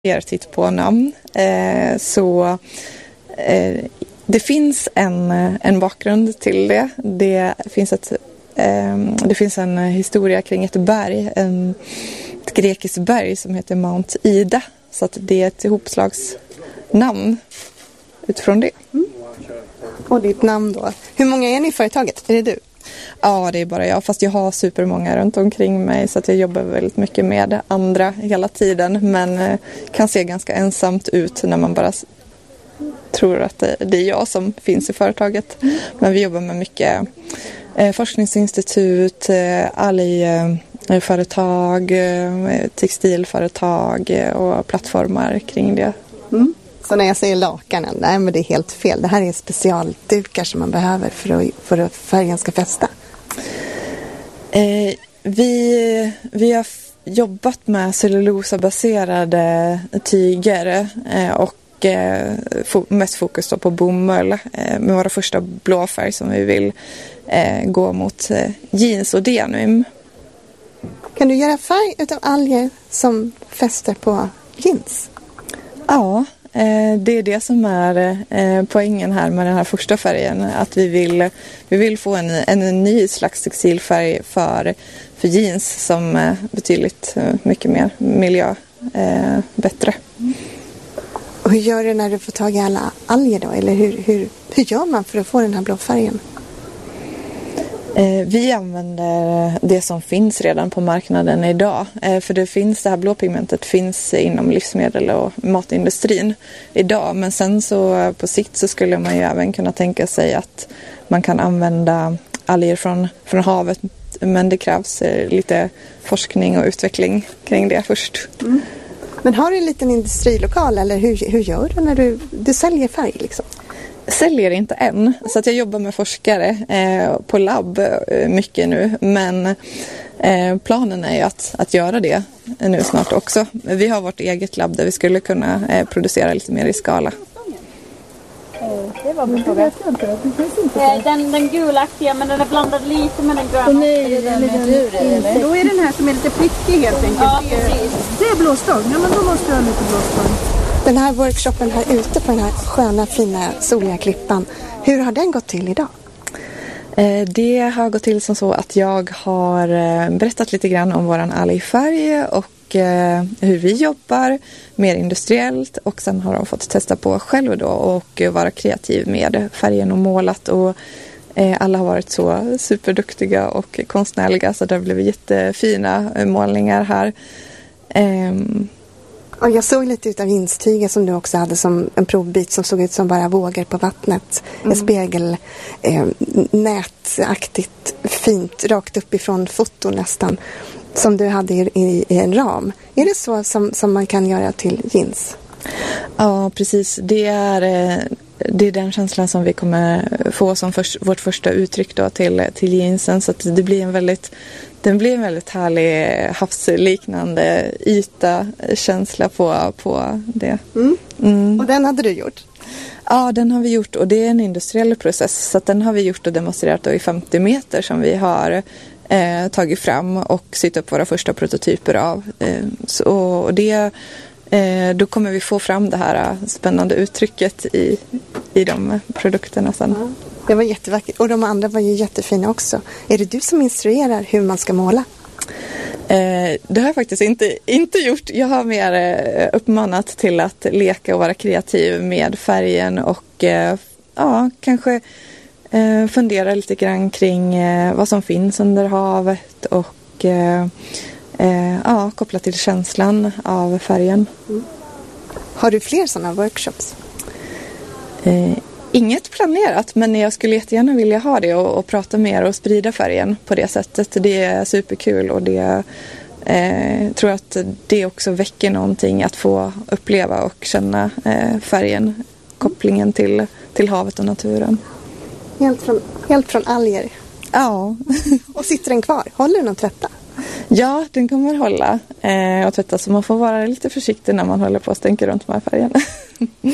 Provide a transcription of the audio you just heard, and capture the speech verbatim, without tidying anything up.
er titt på namn. Eh, så eh, det finns en, en bakgrund till det. Det finns, ett, eh, det finns en historia kring ett berg, en, ett grekiskt berg som heter Mount Ida. Så att det är ett ihopslagsnamn utifrån det. Mm. Och ditt namn då? Hur många är ni i företaget? Är det du? Ja, det är bara jag. Fast jag har supermånga runt omkring mig så att jag jobbar väldigt mycket med andra hela tiden. Men kan se ganska ensamt ut när man bara tror att det är jag som finns i företaget. Mm. Men vi jobbar med mycket eh, forskningsinstitut, eh, algföretag, eh, textilföretag och plattformar kring det. Mm. Så när jag säger lakanen, nej men det är helt fel. Det här är specialdukar som man behöver för att, för att färgen ska fästa. Eh, vi, vi har f- jobbat med cellulosabaserade tyger eh, och eh, fo- mest fokus då på bomull eh, med våra första blåfärg som vi vill eh, gå mot eh, jeans och denim. Kan du göra färg utav alger som fäster på jeans? Ja. Det är det som är poängen här med den här första färgen. Att vi vill, vi vill få en, en ny slags textilfärg för, för jeans som är betydligt mycket mer miljö eh, bättre. Och hur gör du när du får tag i alla alger då? Eller hur, hur, hur gör man för att få den här blå färgen? Eh, vi använder det som finns redan på marknaden idag. Eh, för det finns det här blåpigmentet finns inom livsmedel och matindustrin idag. Men sen så på sikt så skulle man ju även kunna tänka sig att man kan använda alger från, från havet. Men det krävs eh, lite forskning och utveckling kring det först. Mm. Men har du en liten industrilokal eller hur, hur gör du när du, du säljer färg liksom? Säljer inte än, så att jag jobbar med forskare eh, på labb eh, mycket nu, men eh, planen är ju att, att göra det nu snart också. Vi har vårt eget labb där vi skulle kunna eh, producera lite mer i skala. Det var min fråga. Den, den gulaktiga, men den är blandad lite med den gröna. Och nej, är det den med djur eller? Då är den här som är lite prickig helt enkelt. Ja, precis. Det är blåstång, ja men då måste jag ha lite blåstång. Den här workshopen här ute på den här sköna, fina, soliga klippan. Hur har den gått till idag? Det har gått till som så att jag har berättat lite grann om våran algfärg och hur vi jobbar mer industriellt. Och sen har de fått testa på själv då och vara kreativ med färgen och målat. Och alla har varit så superduktiga och konstnärliga så det har blivit jättefina målningar här. Och jag såg lite ut av instygen som du också hade som en provbit som såg ut som bara vågor på vattnet. Mm. En spegel, eh, nätaktigt, fint, rakt uppifrån foto nästan. Som du hade i, i, i en ram. Är det så som, som man kan göra till jeans? Ja, precis. Det är, det är den känslan som vi kommer få som för, vårt första uttryck då till, till jeansen. Så att det blir en väldigt... Den blir en väldigt härlig havsliknande yta, känsla på, på det. Mm. Mm. Och den hade du gjort? Ja, den har vi gjort och det är en industriell process. Så att den har vi gjort och demonstrerat i femtio meter som vi har eh, tagit fram och sytt upp våra första prototyper av. Eh, så, och det, eh, då kommer vi få fram det här spännande uttrycket i, i de produkterna sen. Mm. Det var jättevackert. Och de andra var ju jättefina också. Är det du som instruerar hur man ska måla? Eh, det har jag faktiskt inte, inte gjort. Jag har mer eh, uppmanat till att leka och vara kreativ med färgen. Och eh, ja, kanske eh, fundera lite grann kring eh, vad som finns under havet. Och eh, eh, ja, koppla till känslan av färgen. Mm. Har du fler sådana workshops? Eh, Inget planerat, men jag skulle jättegärna vilja ha det och, och prata mer och sprida färgen på det sättet. Det är superkul och det eh, tror att det också väcker någonting att få uppleva och känna eh, färgen, kopplingen till, till havet och naturen. Helt från, helt från alger? Ja. Och sitter den kvar? Håller den att tvätta? Ja, den kommer hålla eh, och tvätta så man får vara lite försiktig när man håller på och stänker runt med färgen.